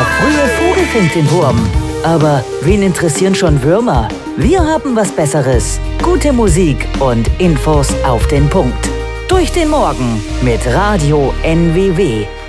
Der frühe Vogel fängt den Wurm. Aber wen interessieren schon Würmer? Wir haben was Besseres. Gute Musik und Infos auf den Punkt. Durch den Morgen mit Radio NWW.